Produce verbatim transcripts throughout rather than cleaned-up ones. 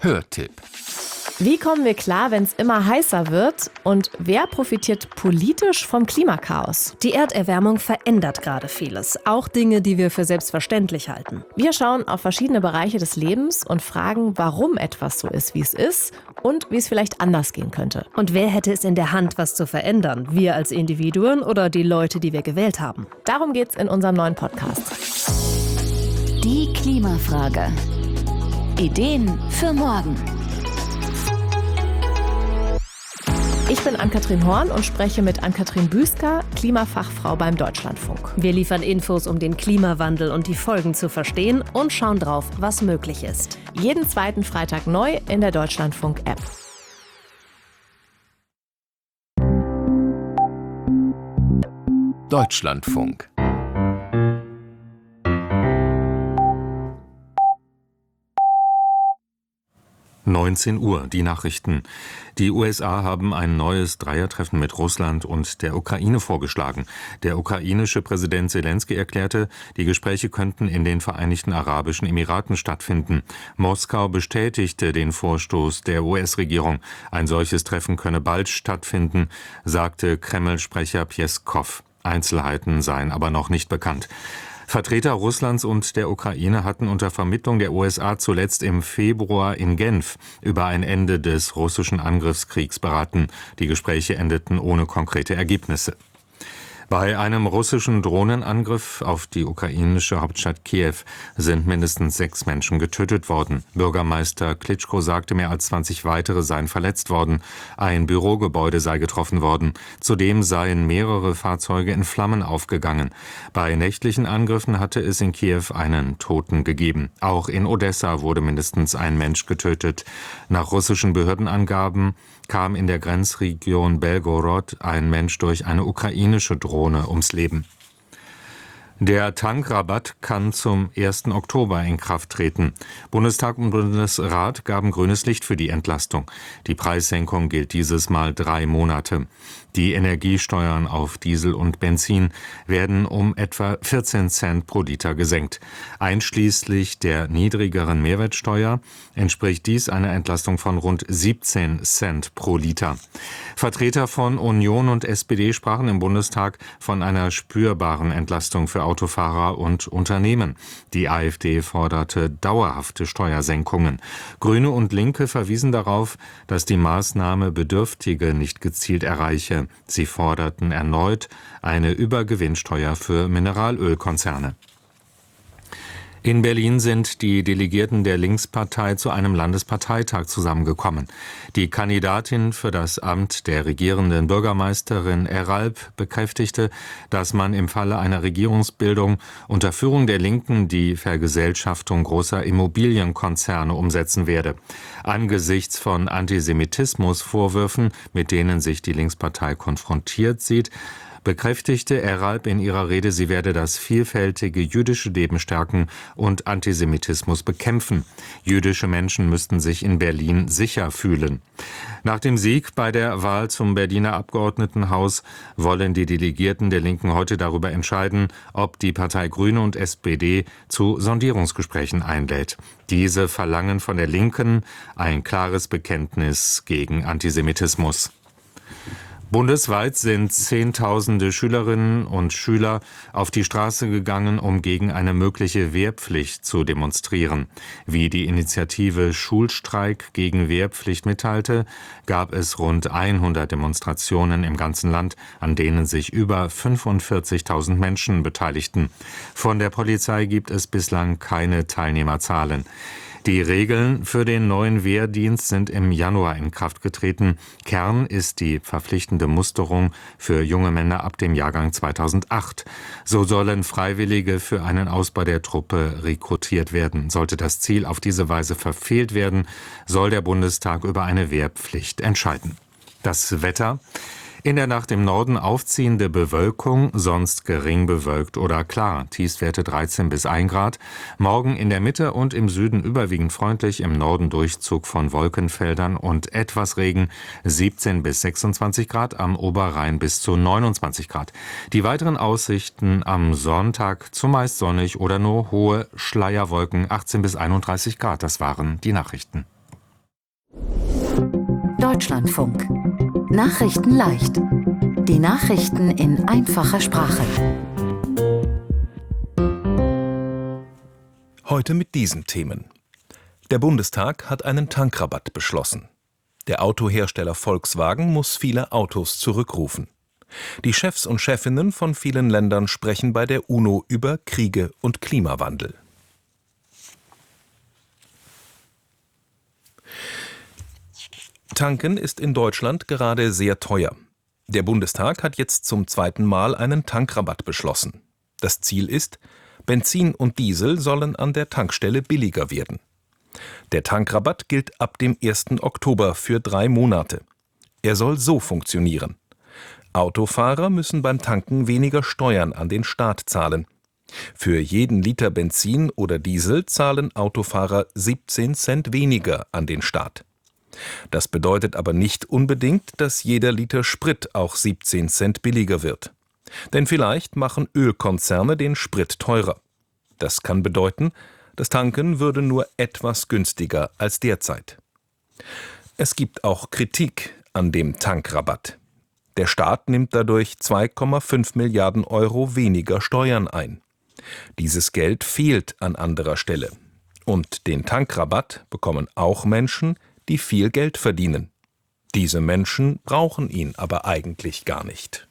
Hörtipp. Wie kommen wir klar, wenn es immer heißer wird? Und wer profitiert politisch vom Klimakaos? Die Erderwärmung verändert gerade vieles, auch Dinge, die wir für selbstverständlich halten. Wir schauen auf verschiedene Bereiche des Lebens und fragen, warum etwas so ist, wie es ist und wie es vielleicht anders gehen könnte. Und wer hätte es in der Hand, was zu verändern? Wir als Individuen oder die Leute, die wir gewählt haben? Darum geht's in unserem neuen Podcast. Die Klimafrage. Ideen für morgen. Ich bin Ann-Kathrin Horn und spreche mit Ann-Kathrin Büsker, Klimafachfrau beim Deutschlandfunk. Wir liefern Infos, um den Klimawandel und die Folgen zu verstehen und schauen drauf, was möglich ist. Jeden zweiten Freitag neu in der Deutschlandfunk-App. Deutschlandfunk. neunzehn Uhr, die Nachrichten. Die U S A haben ein neues Dreiertreffen mit Russland und der Ukraine vorgeschlagen. Der ukrainische Präsident Selenskyj erklärte, die Gespräche könnten in den Vereinigten Arabischen Emiraten stattfinden. Moskau bestätigte den Vorstoß der U S-Regierung. Ein solches Treffen könne bald stattfinden, sagte Kreml-Sprecher Pjeskow. Einzelheiten seien aber noch nicht bekannt. Vertreter Russlands und der Ukraine hatten unter Vermittlung der U S A zuletzt im Februar in Genf über ein Ende des russischen Angriffskriegs beraten. Die Gespräche endeten ohne konkrete Ergebnisse. Bei einem russischen Drohnenangriff auf die ukrainische Hauptstadt Kiew sind mindestens sechs Menschen getötet worden. Bürgermeister Klitschko sagte, mehr als zwanzig weitere seien verletzt worden. Ein Bürogebäude sei getroffen worden. Zudem seien mehrere Fahrzeuge in Flammen aufgegangen. Bei nächtlichen Angriffen hatte es in Kiew einen Toten gegeben. Auch in Odessa wurde mindestens ein Mensch getötet. Nach russischen Behördenangaben kam in der Grenzregion Belgorod ein Mensch durch eine ukrainische Drohne ums Leben. Der Tankrabatt kann zum ersten Oktober in Kraft treten. Bundestag und Bundesrat gaben grünes Licht für die Entlastung. Die Preissenkung gilt dieses Mal drei Monate. Die Energiesteuern auf Diesel und Benzin werden um etwa vierzehn Cent pro Liter gesenkt. Einschließlich der niedrigeren Mehrwertsteuer entspricht dies einer Entlastung von rund siebzehn Cent pro Liter. Vertreter von Union und S P D sprachen im Bundestag von einer spürbaren Entlastung für Autofahrer und Unternehmen. Die AfD forderte dauerhafte Steuersenkungen. Grüne und Linke verwiesen darauf, dass die Maßnahme Bedürftige nicht gezielt erreiche. Sie forderten erneut eine Übergewinnsteuer für Mineralölkonzerne. In Berlin sind die Delegierten der Linkspartei zu einem Landesparteitag zusammengekommen. Die Kandidatin für das Amt der regierenden Bürgermeisterin Eralp bekräftigte, dass man im Falle einer Regierungsbildung unter Führung der Linken die Vergesellschaftung großer Immobilienkonzerne umsetzen werde. Angesichts von Antisemitismusvorwürfen, mit denen sich die Linkspartei konfrontiert sieht, bekräftigte Eralp in ihrer Rede, sie werde das vielfältige jüdische Leben stärken und Antisemitismus bekämpfen. Jüdische Menschen müssten sich in Berlin sicher fühlen. Nach dem Sieg bei der Wahl zum Berliner Abgeordnetenhaus wollen die Delegierten der Linken heute darüber entscheiden, ob die Partei Grüne und S P D zu Sondierungsgesprächen einlädt. Diese verlangen von der Linken ein klares Bekenntnis gegen Antisemitismus. Bundesweit sind Zehntausende Schülerinnen und Schüler auf die Straße gegangen, um gegen eine mögliche Wehrpflicht zu demonstrieren. Wie die Initiative Schulstreik gegen Wehrpflicht mitteilte, gab es rund hundert Demonstrationen im ganzen Land, an denen sich über fünfundvierzigtausend Menschen beteiligten. Von der Polizei gibt es bislang keine Teilnehmerzahlen. Die Regeln für den neuen Wehrdienst sind im Januar in Kraft getreten. Kern ist die verpflichtende Musterung für junge Männer ab dem Jahrgang zweitausendacht. So sollen Freiwillige für einen Ausbau der Truppe rekrutiert werden. Sollte das Ziel auf diese Weise verfehlt werden, soll der Bundestag über eine Wehrpflicht entscheiden. Das Wetter. In der Nacht im Norden aufziehende Bewölkung, sonst gering bewölkt oder klar. Tiefstwerte dreizehn bis ein Grad. Morgen in der Mitte und im Süden überwiegend freundlich, im Norden Durchzug von Wolkenfeldern und etwas Regen, siebzehn bis sechsundzwanzig Grad, am Oberrhein bis zu neunundzwanzig Grad. Die weiteren Aussichten am Sonntag zumeist sonnig oder nur hohe Schleierwolken, achtzehn bis einunddreißig Grad. Das waren die Nachrichten. Deutschlandfunk. Nachrichten leicht. Die Nachrichten in einfacher Sprache. Heute mit diesen Themen. Der Bundestag hat einen Tankrabatt beschlossen. Der Autohersteller Volkswagen muss viele Autos zurückrufen. Die Chefs und Chefinnen von vielen Ländern sprechen bei der UNO über Kriege und Klimawandel. Tanken ist in Deutschland gerade sehr teuer. Der Bundestag hat jetzt zum zweiten Mal einen Tankrabatt beschlossen. Das Ziel ist, Benzin und Diesel sollen an der Tankstelle billiger werden. Der Tankrabatt gilt ab dem ersten Oktober für drei Monate. Er soll so funktionieren. Autofahrer müssen beim Tanken weniger Steuern an den Staat zahlen. Für jeden Liter Benzin oder Diesel zahlen Autofahrer siebzehn Cent weniger an den Staat. Das bedeutet aber nicht unbedingt, dass jeder Liter Sprit auch siebzehn Cent billiger wird. Denn vielleicht machen Ölkonzerne den Sprit teurer. Das kann bedeuten, das Tanken würde nur etwas günstiger als derzeit. Es gibt auch Kritik an dem Tankrabatt. Der Staat nimmt dadurch zwei Komma fünf Milliarden Euro weniger Steuern ein. Dieses Geld fehlt an anderer Stelle. Und den Tankrabatt bekommen auch Menschen, die viel Geld verdienen. Diese Menschen brauchen ihn aber eigentlich gar nicht.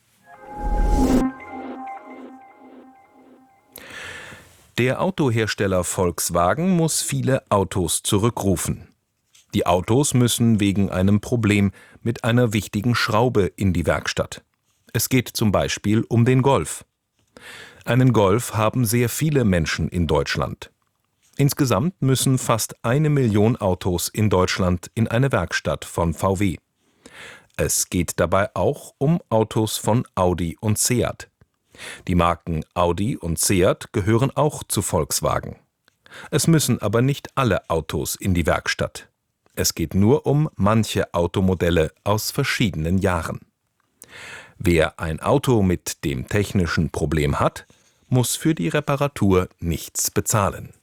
Der Autohersteller Volkswagen muss viele Autos zurückrufen. Die Autos müssen wegen einem Problem mit einer wichtigen Schraube in die Werkstatt. Es geht zum Beispiel um den Golf. Einen Golf haben sehr viele Menschen in Deutschland. Insgesamt müssen fast eine Million Autos in Deutschland in eine Werkstatt von V W. Es geht dabei auch um Autos von Audi und Seat. Die Marken Audi und Seat gehören auch zu Volkswagen. Es müssen aber nicht alle Autos in die Werkstatt. Es geht nur um manche Automodelle aus verschiedenen Jahren. Wer ein Auto mit dem technischen Problem hat, muss für die Reparatur nichts bezahlen.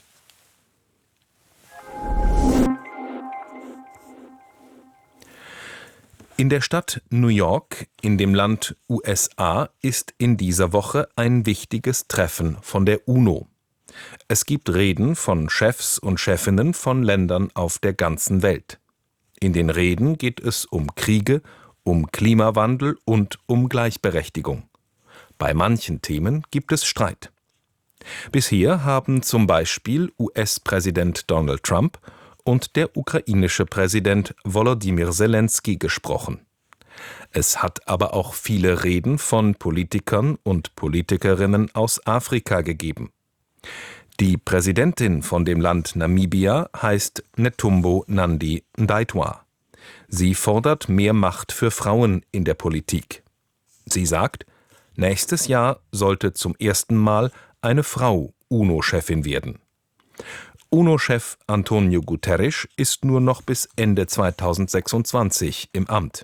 In der Stadt New York, in dem Land U S A, ist in dieser Woche ein wichtiges Treffen von der UNO. Es gibt Reden von Chefs und Chefinnen von Ländern auf der ganzen Welt. In den Reden geht es um Kriege, um Klimawandel und um Gleichberechtigung. Bei manchen Themen gibt es Streit. Bisher haben zum Beispiel U S-Präsident Donald Trump und der ukrainische Präsident Volodymyr Zelensky gesprochen. Es hat aber auch viele Reden von Politikern und Politikerinnen aus Afrika gegeben. Die Präsidentin von dem Land Namibia heißt Netumbo Nandi-Ndaitwah. Sie fordert mehr Macht für Frauen in der Politik. Sie sagt, nächstes Jahr sollte zum ersten Mal eine Frau UNO-Chefin werden. UNO-Chef Antonio Guterres ist nur noch bis Ende zweitausendsechsundzwanzig im Amt.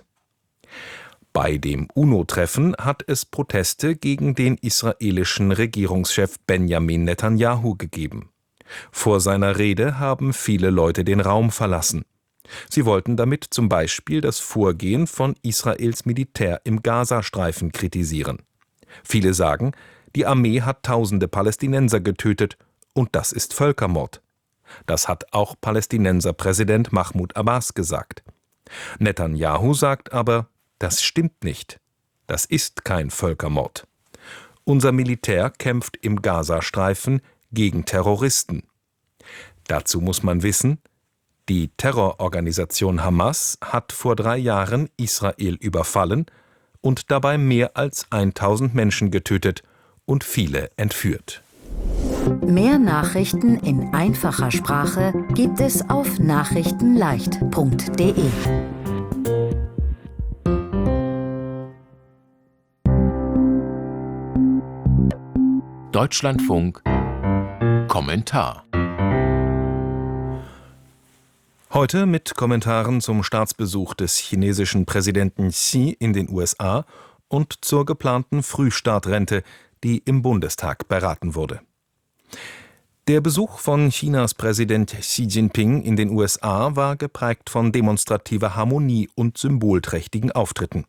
Bei dem UNO-Treffen hat es Proteste gegen den israelischen Regierungschef Benjamin Netanyahu gegeben. Vor seiner Rede haben viele Leute den Raum verlassen. Sie wollten damit zum Beispiel das Vorgehen von Israels Militär im Gazastreifen kritisieren. Viele sagen, die Armee hat tausende Palästinenser getötet und das ist Völkermord. Das hat auch Palästinenser-Präsident Mahmoud Abbas gesagt. Netanyahu sagt aber, das stimmt nicht. Das ist kein Völkermord. Unser Militär kämpft im Gazastreifen gegen Terroristen. Dazu muss man wissen, die Terrororganisation Hamas hat vor drei Jahren Israel überfallen und dabei mehr als tausend Menschen getötet und viele entführt. Mehr Nachrichten in einfacher Sprache gibt es auf nachrichtenleicht punkt de. Deutschlandfunk Kommentar. Heute mit Kommentaren zum Staatsbesuch des chinesischen Präsidenten Xi in den U S A und zur geplanten Frühstartrente, die im Bundestag beraten wurde. Der Besuch von Chinas Präsident Xi Jinping in den U S A war geprägt von demonstrativer Harmonie und symbolträchtigen Auftritten.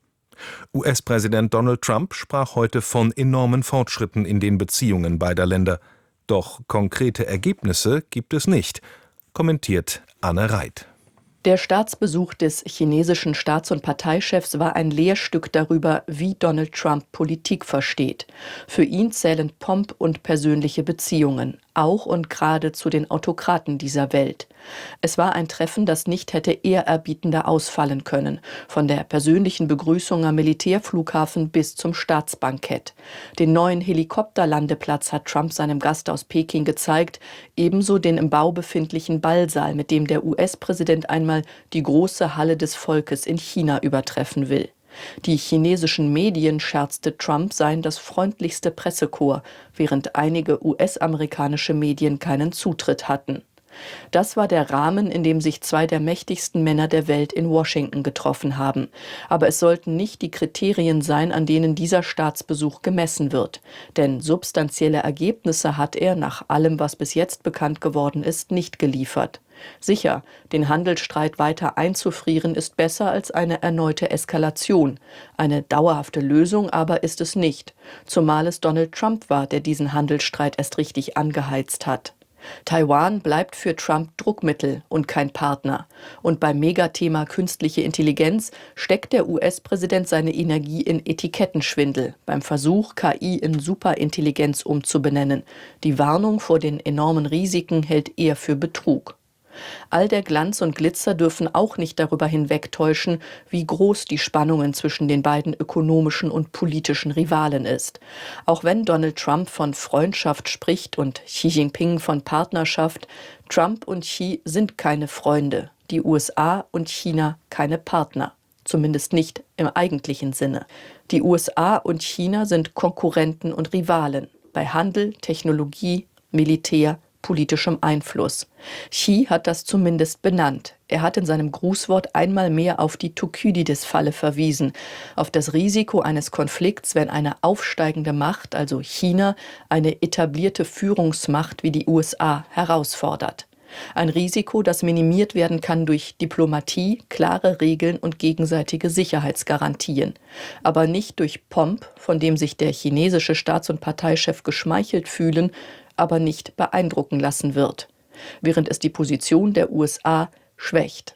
U S-Präsident Donald Trump sprach heute von enormen Fortschritten in den Beziehungen beider Länder. Doch konkrete Ergebnisse gibt es nicht, kommentiert Anne Reit. Der Staatsbesuch des chinesischen Staats- und Parteichefs war ein Lehrstück darüber, wie Donald Trump Politik versteht. Für ihn zählen Pomp und persönliche Beziehungen, auch und gerade zu den Autokraten dieser Welt. Es war ein Treffen, das nicht hätte ehrerbietender ausfallen können, von der persönlichen Begrüßung am Militärflughafen bis zum Staatsbankett. Den neuen Helikopterlandeplatz hat Trump seinem Gast aus Peking gezeigt, ebenso den im Bau befindlichen Ballsaal, mit dem der U S-Präsident einmal die große Halle des Volkes in China übertreffen will. Die chinesischen Medien, scherzte Trump, seien das freundlichste Pressekorps, während einige U S-amerikanische Medien keinen Zutritt hatten. Das war der Rahmen, in dem sich zwei der mächtigsten Männer der Welt in Washington getroffen haben. Aber es sollten nicht die Kriterien sein, an denen dieser Staatsbesuch gemessen wird. Denn substanzielle Ergebnisse hat er, nach allem, was bis jetzt bekannt geworden ist, nicht geliefert. Sicher, den Handelsstreit weiter einzufrieren ist besser als eine erneute Eskalation. Eine dauerhafte Lösung aber ist es nicht, zumal es Donald Trump war, der diesen Handelsstreit erst richtig angeheizt hat. Taiwan bleibt für Trump Druckmittel und kein Partner. Und beim Megathema künstliche Intelligenz steckt der U S-Präsident seine Energie in Etikettenschwindel, beim Versuch, K I in Superintelligenz umzubenennen. Die Warnung vor den enormen Risiken hält er für Betrug. All der Glanz und Glitzer dürfen auch nicht darüber hinwegtäuschen, wie groß die Spannungen zwischen den beiden ökonomischen und politischen Rivalen ist. Auch wenn Donald Trump von Freundschaft spricht und Xi Jinping von Partnerschaft, Trump und Xi sind keine Freunde, die U S A und China keine Partner. Zumindest nicht im eigentlichen Sinne. Die U S A und China sind Konkurrenten und Rivalen bei Handel, Technologie, Militär, politischem Einfluss. Xi hat das zumindest benannt. Er hat in seinem Grußwort einmal mehr auf die Thukydides-Falle verwiesen, auf das Risiko eines Konflikts, wenn eine aufsteigende Macht, also China, eine etablierte Führungsmacht wie die U S A herausfordert. Ein Risiko, das minimiert werden kann durch Diplomatie, klare Regeln und gegenseitige Sicherheitsgarantien, aber nicht durch Pomp, von dem sich der chinesische Staats- und Parteichef geschmeichelt fühlen, aber nicht beeindrucken lassen wird, während es die Position der U S A schwächt.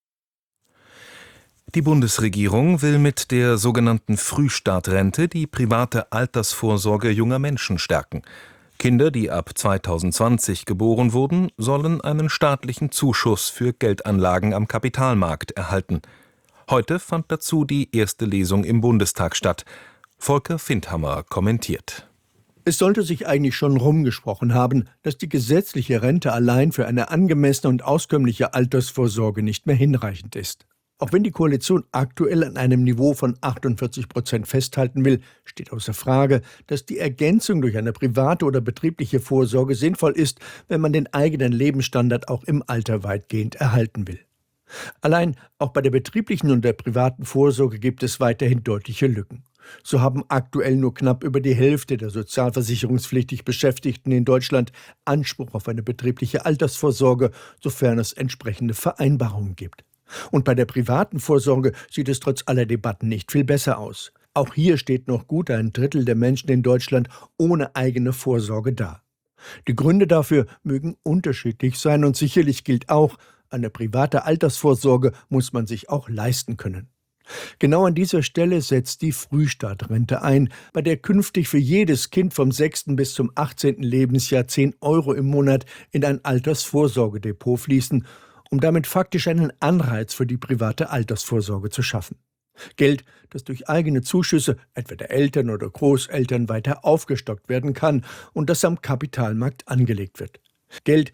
Die Bundesregierung will mit der sogenannten Frühstartrente die private Altersvorsorge junger Menschen stärken. Kinder, die ab zweitausendzwanzig geboren wurden, sollen einen staatlichen Zuschuss für Geldanlagen am Kapitalmarkt erhalten. Heute fand dazu die erste Lesung im Bundestag statt. Volker Findhammer kommentiert. Es sollte sich eigentlich schon rumgesprochen haben, dass die gesetzliche Rente allein für eine angemessene und auskömmliche Altersvorsorge nicht mehr hinreichend ist. Auch wenn die Koalition aktuell an einem Niveau von achtundvierzig Prozent festhalten will, steht außer Frage, dass die Ergänzung durch eine private oder betriebliche Vorsorge sinnvoll ist, wenn man den eigenen Lebensstandard auch im Alter weitgehend erhalten will. Allein auch bei der betrieblichen und der privaten Vorsorge gibt es weiterhin deutliche Lücken. So haben aktuell nur knapp über die Hälfte der sozialversicherungspflichtig Beschäftigten in Deutschland Anspruch auf eine betriebliche Altersvorsorge, sofern es entsprechende Vereinbarungen gibt. Und bei der privaten Vorsorge sieht es trotz aller Debatten nicht viel besser aus. Auch hier steht noch gut ein Drittel der Menschen in Deutschland ohne eigene Vorsorge da. Die Gründe dafür mögen unterschiedlich sein und sicherlich gilt auch, eine private Altersvorsorge muss man sich auch leisten können. Genau an dieser Stelle setzt die Frühstartrente ein, bei der künftig für jedes Kind vom sechsten bis zum achtzehnten Lebensjahr zehn Euro im Monat in ein Altersvorsorgedepot fließen, um damit faktisch einen Anreiz für die private Altersvorsorge zu schaffen. Geld, das durch eigene Zuschüsse, etwa der Eltern oder Großeltern, weiter aufgestockt werden kann und das am Kapitalmarkt angelegt wird. Geld,